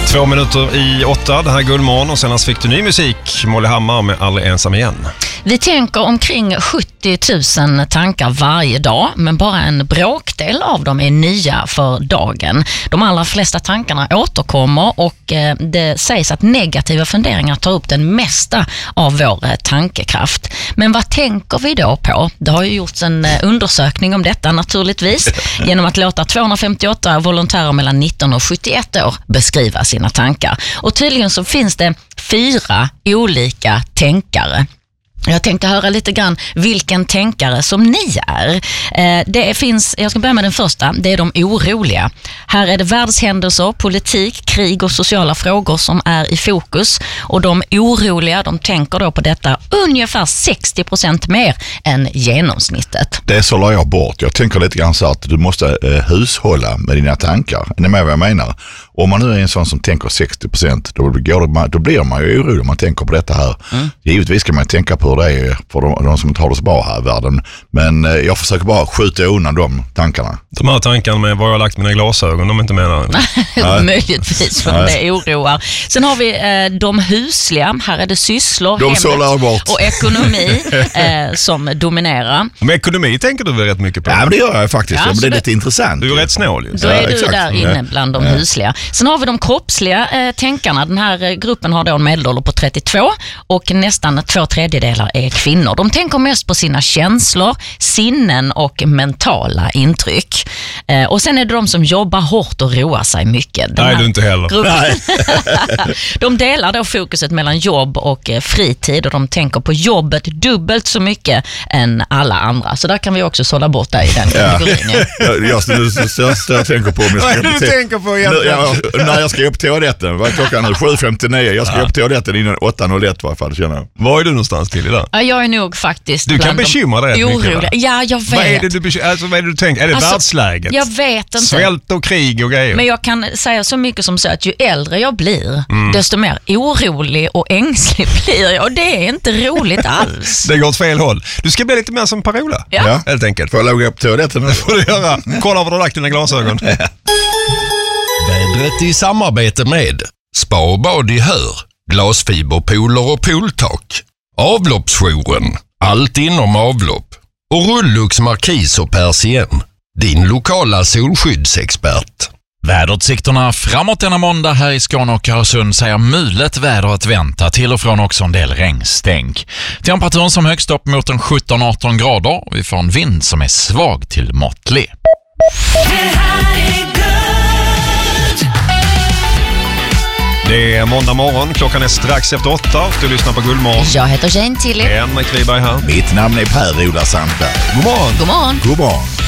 7:02. Det här är Guldmorgon och senast fick du ny musik. Molly Hammar med Aldrig ensam igen. Vi tänker omkring 70 000 tankar varje dag, men bara en bråkdel av dem är nya för dagen. De allra flesta tankarna återkommer och det sägs att negativa funderingar tar upp den mesta av vår tankekraft. Men vad tänker vi då på? Det har ju gjorts en undersökning om detta naturligtvis genom att låta 258 volontärer mellan 19 och 71 år beskriva sina tankar. Och tydligen så finns det 4 olika tänkare. Jag tänkte höra lite grann vilken tänkare som ni är. Jag ska börja med den första, det är de oroliga. Här är det världshändelser, politik, krig och sociala frågor som är i fokus. Och de oroliga, de tänker då på detta ungefär 60% mer än genomsnittet. Det sållar jag bort. Jag tänker lite grann så att du måste hushålla med dina tankar. Är ni med vad jag menar? Om man nu är en sån som tänker 60%, då blir man ju orolig om man tänker på detta här. Givetvis ska man tänka på det är för de som inte har det så bra här i världen. Men jag försöker bara skjuta undan de tankarna. De här tankarna med var jag har lagt mina glasögon, de är inte menar. Möjligtvis, för det oroar. Sen har vi de husliga. Här är det sysslor, hemmet och ekonomi som dominerar. Men ekonomi tänker du väl rätt mycket på? Ja, men det gör jag faktiskt. Ja, det är lite intressant. Du är rätt snål. Då är du där inne bland de husliga. Sen har vi de kroppsliga tänkarna. Den här gruppen har då en medelålder på 32 och nästan 2/3 är kvinnor. De tänker mest på sina känslor, sinnen och mentala intryck. Och sen är det de som jobbar hårt och roar sig mycket. Nej, du inte heller. Nej. De delar då fokuset mellan jobb och fritid och de tänker på jobbet dubbelt så mycket än alla andra. Så där kan vi också sålla bort dig i den kategorin. Jag tänker på vad är det du tänker på egentligen? När jag ska upp till toaletten. Vad är klockan nu? 7:59. Jag ska upp till toaletten innan 8:01 i varje fall, känner jag. Var är du någonstans till idag? Jag är nog faktiskt du kan bekymra dig mycket, va? Ja, jag vet. Vad är det du tänker? Är det världsläget? Jag vet inte. Svält och krig och grejer. Men jag kan säga så mycket som så att ju äldre jag blir, desto mer orolig och ängslig blir jag. Och det är inte roligt alls. Det går åt fel håll. Du ska bli lite mer som Per-Ola. Ja. Helt enkelt. Får jag logga upp toaletten? Det får du göra. Kolla vad du har lagt dina glasögon. Vädret i samarbete med Spa och bad i Hör, glasfiberpooler och pooltak, Avloppsjouren, allt inom avlopp och Rullux Markis och Persien, din lokala solskyddsexpert. Väderutsikterna framåt denna måndag här i Skåne och Öresund säger mulet väder att vänta, till och från också en del regnstänk. Temperaturen som högst upp mot en 17-18 grader och vi får en vind som är svag till måttlig. Det är måndag morgon, klockan är strax efter 8 och du lyssnar på Guldmorgon. Jag heter Jane Tilly. Henrik Wiberg här. Mitt namn är Per-Ola Sandberg. God morgon. God morgon. God morgon.